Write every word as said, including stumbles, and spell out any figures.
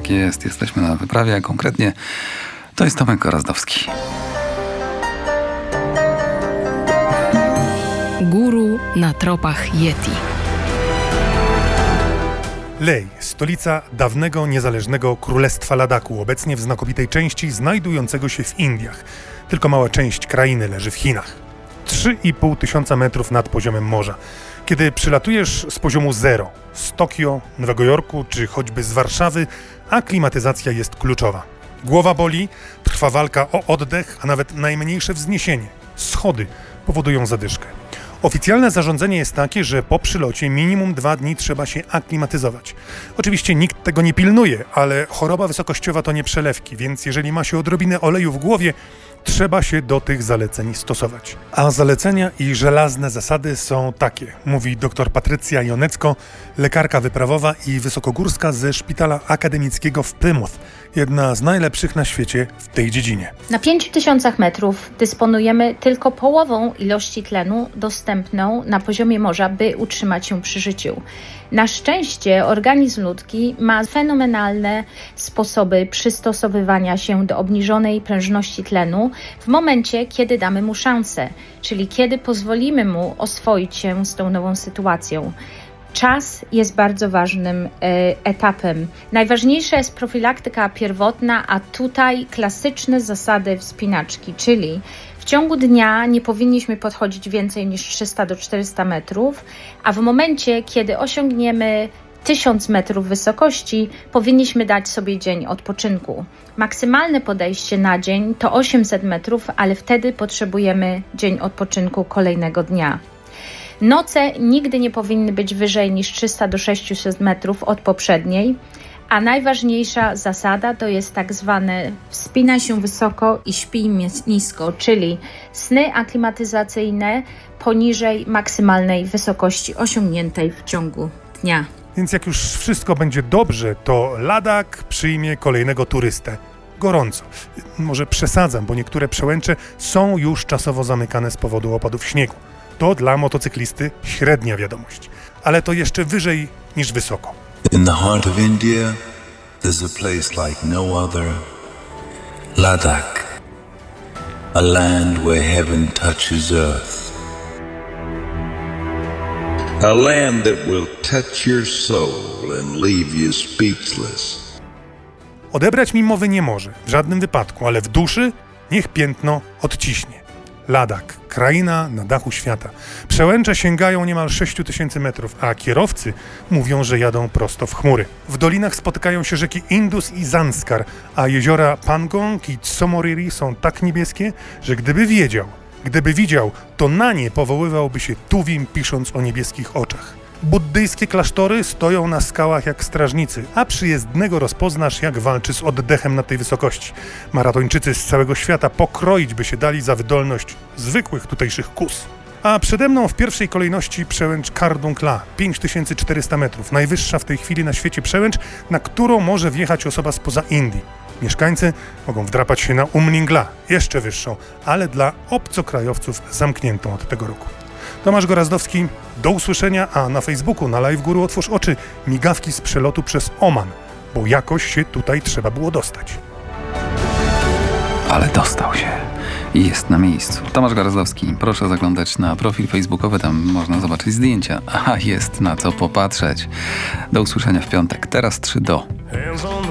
Tak jest, jesteśmy na wyprawie, a konkretnie to jest Tomek Gorazdowski. Guru na tropach Yeti. Leh, stolica dawnego niezależnego Królestwa Ladaku, obecnie w znakomitej części znajdującego się w Indiach. Tylko mała część krainy leży w Chinach. trzy i pół tysiąca metrów nad poziomem morza. Kiedy przylatujesz z poziomu zero, z Tokio, Nowego Jorku czy choćby z Warszawy, aklimatyzacja jest kluczowa. Głowa boli, trwa walka o oddech, a nawet najmniejsze wzniesienie, schody powodują zadyszkę. Oficjalne zarządzenie jest takie, że po przylocie minimum dwa dni trzeba się aklimatyzować. Oczywiście nikt tego nie pilnuje, ale choroba wysokościowa to nie przelewki, więc jeżeli ma się odrobinę oleju w głowie, trzeba się do tych zaleceń stosować. A zalecenia i żelazne zasady są takie, mówi dr Patrycja Jonecko, lekarka wyprawowa i wysokogórska ze Szpitala Akademickiego w Plymouth, jedna z najlepszych na świecie w tej dziedzinie. Na pięciu tysiącach metrów dysponujemy tylko połową ilości tlenu dostępną na poziomie morza, by utrzymać się przy życiu. Na szczęście organizm ludzki ma fenomenalne sposoby przystosowywania się do obniżonej prężności tlenu w momencie, kiedy damy mu szansę, czyli kiedy pozwolimy mu oswoić się z tą nową sytuacją. Czas jest bardzo ważnym e, etapem. Najważniejsza jest profilaktyka pierwotna, a tutaj klasyczne zasady wspinaczki, czyli w ciągu dnia nie powinniśmy podchodzić więcej niż trzysta do czterystu metrów, a w momencie, kiedy osiągniemy tysiąc metrów wysokości, powinniśmy dać sobie dzień odpoczynku. Maksymalne podejście na dzień to osiemset metrów, ale wtedy potrzebujemy dzień odpoczynku kolejnego dnia. Noce nigdy nie powinny być wyżej niż trzysta do sześciuset metrów od poprzedniej, a najważniejsza zasada to jest tak zwane wspinaj się wysoko i śpij nisko, czyli sny aklimatyzacyjne poniżej maksymalnej wysokości osiągniętej w ciągu dnia. Więc jak już wszystko będzie dobrze, to Ladak przyjmie kolejnego turystę. Gorąco. Może przesadzam, bo niektóre przełęcze są już czasowo zamykane z powodu opadów śniegu. To dla motocyklisty średnia wiadomość. Ale to jeszcze wyżej niż wysoko. In the heart of India, there's a place like no other. Ladakh, a land where heaven touches earth. A land that will touch your soul and leave you speechless. Odebrać mi mowy nie może, w żadnym wypadku, ale w duszy niech piętno odciśnie. Ladak, kraina na dachu świata. Przełęcze sięgają niemal sześć tysięcy metrów, a kierowcy mówią, że jadą prosto w chmury. W dolinach spotykają się rzeki Indus i Zanskar, a jeziora Pangong i Tsomoriri są tak niebieskie, że gdyby wiedział, gdyby widział, to na nie powoływałby się Tuwim, pisząc o niebieskich oczach. Buddyjskie klasztory stoją na skałach jak strażnicy, a przyjezdnego rozpoznasz, jak walczy z oddechem na tej wysokości. Maratończycy z całego świata pokroić by się dali za wydolność zwykłych tutejszych kus. A przede mną w pierwszej kolejności przełęcz Kardung La, pięć tysięcy czterysta metrów, najwyższa w tej chwili na świecie przełęcz, na którą może wjechać osoba spoza Indii. Mieszkańcy mogą wdrapać się na Umling La, jeszcze wyższą, ale dla obcokrajowców zamkniętą od tego roku. Tomasz Gorazdowski, do usłyszenia, a na Facebooku, na Live Guru otwórz oczy, migawki z przelotu przez Oman, bo jakoś się tutaj trzeba było dostać. Ale dostał się i jest na miejscu. Tomasz Gorazdowski, proszę zaglądać na profil facebookowy, tam można zobaczyć zdjęcia, a jest na co popatrzeć. Do usłyszenia w piątek, teraz trzy do.